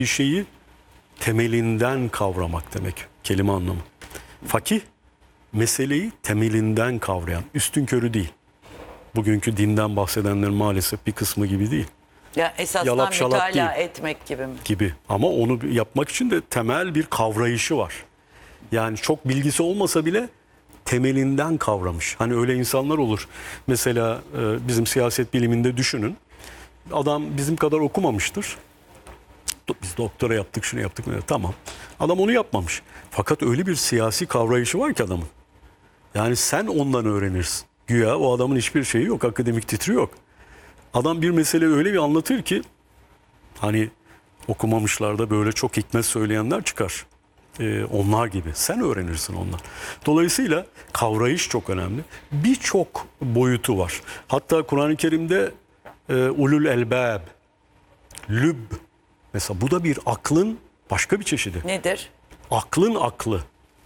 bir şeyi temelinden kavramak demek kelime anlamı. Fakih meseleyi temelinden kavrayan, üstünkörü değil. Bugünkü dinden bahsedenlerin maalesef bir kısmı gibi değil. Ya esasdan Yalap şalap mütalaa değil. etmek gibi mi? Gibi. Ama onu yapmak için de temel bir kavrayışı var. Yani çok bilgisi olmasa bile temelinden kavramış. Hani öyle insanlar olur. Mesela bizim siyaset biliminde düşünün. Adam bizim kadar okumamıştır. Biz doktora yaptık, şunu yaptık. Tamam. Adam onu yapmamış. Fakat öyle bir siyasi kavrayışı var ki adamın. Yani sen ondan öğrenirsin. Güya o adamın hiçbir şeyi yok. Akademik titri yok. Adam bir mesele öyle bir anlatır ki hani okumamışlarda böyle çok hikmet söyleyenler çıkar. Onlar gibi. Sen öğrenirsin ondan. Dolayısıyla kavrayış çok önemli. Birçok boyutu var. Hatta Kur'an-ı Kerim'de ulul elbab, lüb. Mesela bu da bir aklın başka bir çeşidi. Nedir? Aklın aklı.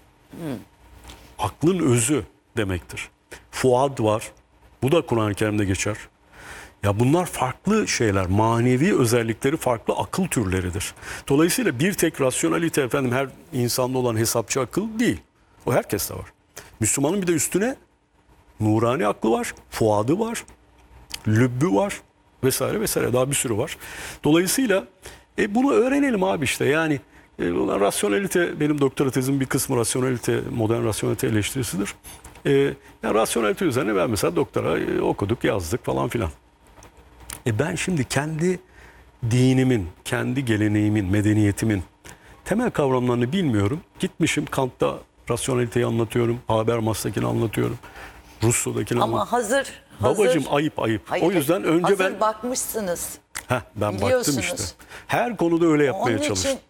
Aklın özü demektir. Fuad var. Bu da Kur'an-ı Kerim'de geçer. Ya bunlar farklı şeyler. Manevi özellikleri farklı akıl türleridir. Dolayısıyla bir tek rasyonalite efendim her insanda olan hesapçı akıl değil. O herkeste var. Müslümanın bir de üstüne nurani aklı var, fuadı var, lübbü var vesaire vesaire. Daha bir sürü var. Dolayısıyla bunu öğrenelim abi işte. Yani rasyonelite, benim doktora tezimin bir kısmı rasyonelite, modern rasyonelite eleştirisidir. Yani rasyonelite üzerine ben mesela doktora okuduk, yazdık falan filan. Ben şimdi kendi dinimin, kendi geleneğimin, medeniyetimin temel kavramlarını bilmiyorum. Gitmişim Kant'ta rasyoneliteyi anlatıyorum, Habermas'takini anlatıyorum, Rousseau'dakini Ama hazır. Babacığım ayıp. Hayır, o yüzden önce hazır ben... bakmışsınız. Ben Biliyorsunuz. baktım işte. Her konuda öyle yapmaya Onun çalıştım. için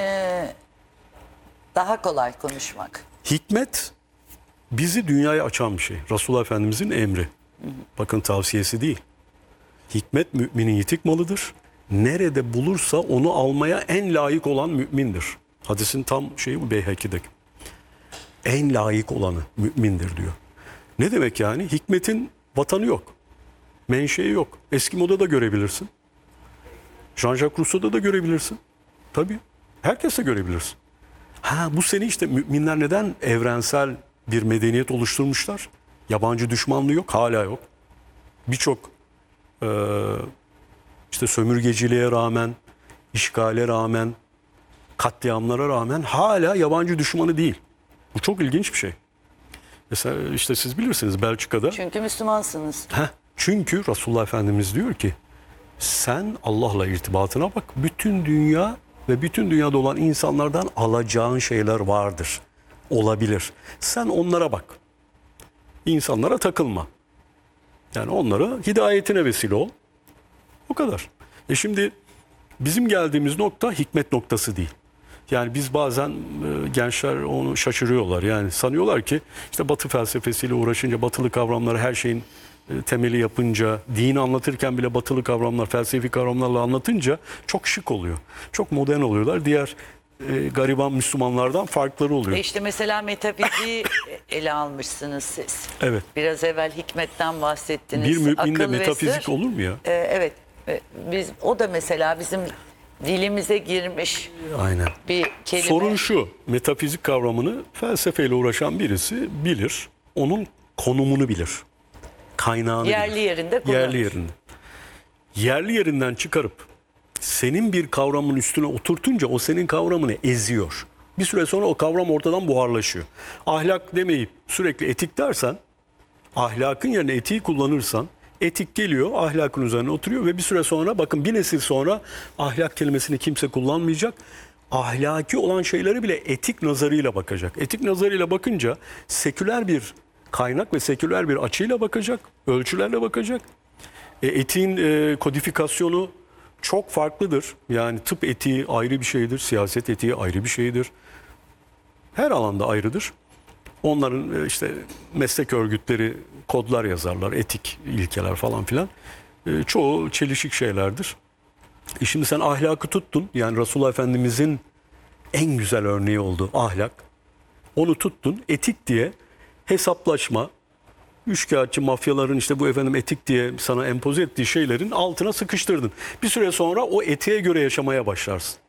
daha kolay konuşmak. Hikmet bizi dünyaya açan bir şey. Resulullah Efendimizin emri. Bakın tavsiyesi değil. Hikmet müminin yitik malıdır. Nerede bulursa onu almaya en layık olan mümindir. Hadisin tam şeyi bu Beyhaki'deki. En layık olanı mümindir diyor. Ne demek yani? Hikmetin vatanı yok. Menşei yok. Eskimo'da da görebilirsin. Jean-Jacques Rousseau'da da görebilirsin. Tabii. Herkes de görebilirsin. Bu sene işte müminler neden evrensel bir medeniyet oluşturmuşlar? Yabancı düşmanlığı yok, hala yok. Birçok işte sömürgeciliğe rağmen, işgale rağmen, katliamlara rağmen hala yabancı düşmanı değil. Bu çok ilginç bir şey. Mesela işte siz bilirsiniz Belçika'da. Çünkü Müslümansınız. Çünkü Resulullah Efendimiz diyor ki sen Allah'la irtibatına bak. Bütün dünya ve bütün dünyada olan insanlardan alacağın şeyler vardır. Olabilir. Sen onlara bak. İnsanlara takılma. Yani onlara hidayetine vesile ol. O kadar. Şimdi bizim geldiğimiz nokta hikmet noktası değil. Yani biz bazen gençler onu şaşırıyorlar. Yani sanıyorlar ki işte Batı felsefesiyle uğraşınca, batılı kavramları her şeyin temeli yapınca, dini anlatırken bile batılı kavramlar, felsefi kavramlarla anlatınca çok şık oluyor. Çok modern oluyorlar. Diğer gariban Müslümanlardan farkları oluyor. İşte mesela metafiziği ele almışsınız siz. Evet. Biraz evvel hikmetten bahsettiniz. Bir müminde Akıl ve metafizik sır. olur mu ya? Evet. O da mesela bizim dilimize girmiş Aynen. bir kelime. Sorun şu, metafizik kavramını felsefeyle uğraşan birisi bilir, onun konumunu bilir, kaynağını Yerli bilir. yerinde kullanır. Yerli yerinde. Yerli yerinden çıkarıp senin bir kavramın üstüne oturtunca o senin kavramını eziyor. Bir süre sonra o kavram ortadan buharlaşıyor. Ahlak demeyip sürekli etik dersen, ahlakın yerine etiği kullanırsan, etik geliyor, ahlakın üzerine oturuyor ve bir süre sonra, bakın bir nesil sonra ahlak kelimesini kimse kullanmayacak. Ahlaki olan şeyleri bile etik nazarıyla bakacak. Etik nazarıyla bakınca seküler bir kaynak ve seküler bir açıyla bakacak, ölçülerle bakacak. Etiğin kodifikasyonu çok farklıdır. Yani tıp etiği ayrı bir şeydir, siyaset etiği ayrı bir şeydir. Her alanda ayrıdır. Onların işte meslek örgütleri kodlar yazarlar, etik ilkeler falan filan. Çoğu çelişik şeylerdir. Şimdi sen ahlakı tuttun, yani Resulullah Efendimizin en güzel örneği oldu ahlak. Onu tuttun, etik diye hesaplaşma, üçkağıtçı mafyaların işte bu efendim etik diye sana empoze ettiği şeylerin altına sıkıştırdın. Bir süre sonra o etiğe göre yaşamaya başlarsın.